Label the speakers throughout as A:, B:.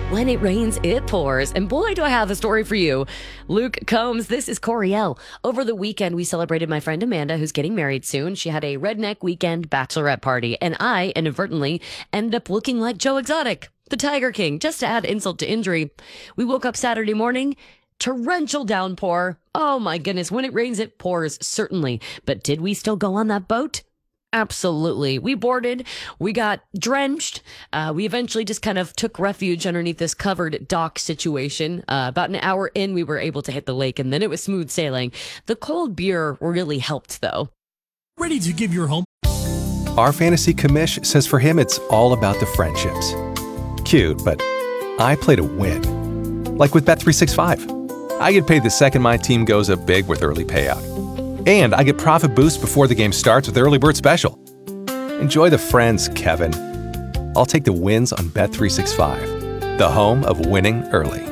A: When it rains, it pours. And boy, do I have a story for you. Luke Combs, this is Coriel. Over the weekend, we celebrated my friend Amanda, who's getting married soon. She had a redneck weekend bachelorette party, and I inadvertently ended up looking like Joe Exotic, the Tiger King, just to add insult to injury. We woke up Saturday morning, torrential downpour. Oh my goodness, when it rains, it pours, certainly. But did we still go on that boat? Absolutely. We boarded, we got drenched. We eventually just kind of took refuge underneath this covered dock situation. About an hour in, we were able to hit the lake, and then it was smooth sailing. The cold beer really helped, though.
B: Ready to give your home.
C: Our fantasy commish says for him, it's all about the friendships. Cute, but I play to win. Like with Bet365. I get paid the second my team goes up big with early payout. And I get profit boost before the game starts with Early Bird Special. Enjoy the friends, Kevin. I'll take the wins on Bet365, the home of winning early.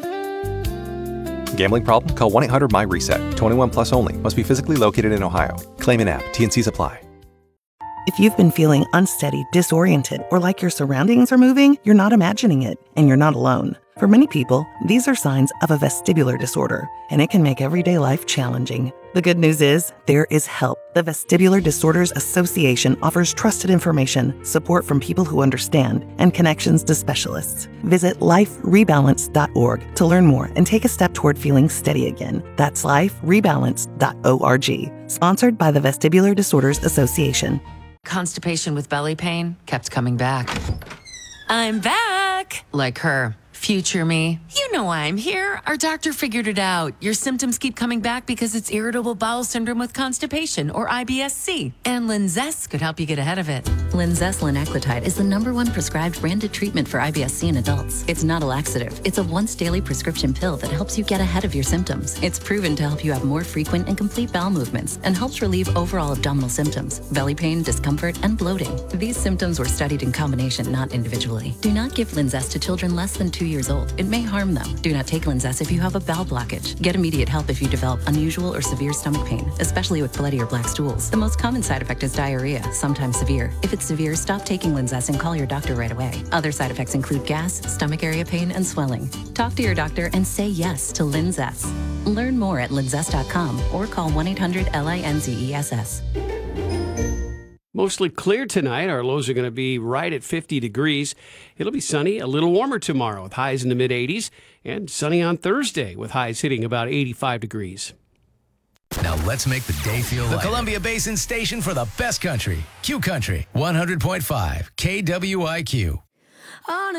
C: Gambling problem? Call 1-800-MY-RESET. 21 plus only. Must be physically located in Ohio. Claim in app. T&Cs apply.
D: If you've been feeling unsteady, disoriented, or like your surroundings are moving, you're not imagining it, and you're not alone. For many people, these are signs of a vestibular disorder, and it can make everyday life challenging. The good news is, there is help. The Vestibular Disorders Association offers trusted information, support from people who understand, and connections to specialists. Visit liferebalance.org to learn more and take a step toward feeling steady again. That's liferebalance.org. Sponsored by the Vestibular Disorders Association.
E: Constipation with belly pain kept coming back. I'm back! Like her. Future me. You know why I'm here. Our doctor figured it out. Your symptoms keep coming back because it's irritable bowel syndrome with constipation, or IBS-C. And Linzess could help you get ahead of it.
F: Linzess linaclotide is the #1 prescribed branded treatment for IBS-C in adults. It's not a laxative. It's a once-daily prescription pill that helps you get ahead of your symptoms. It's proven to help you have more frequent and complete bowel movements and helps relieve overall abdominal symptoms, belly pain, discomfort, and bloating. These symptoms were studied in combination, not individually. Do not give Linzess to children less than 2 years old. It may harm them. Do not take Linzess if you have a bowel blockage. Get immediate help if you develop unusual or severe stomach pain, especially with bloody or black stools. The most common side effect is diarrhea, sometimes severe. If it's severe, stop taking Linzess and call your doctor right away. Other side effects include gas, stomach area pain, and swelling. Talk to your doctor and say yes to Linzess. Learn more at linzess.com or call 1-800-LINZESS.
G: Mostly clear tonight. Our lows are going to be right at 50 degrees. It'll be sunny, a little warmer tomorrow with highs in the mid-80s, and sunny on Thursday with highs hitting about 85 degrees.
H: Now let's make the day feel lighter. The Columbia Basin station for the best country. Q Country, 100.5 KWIQ.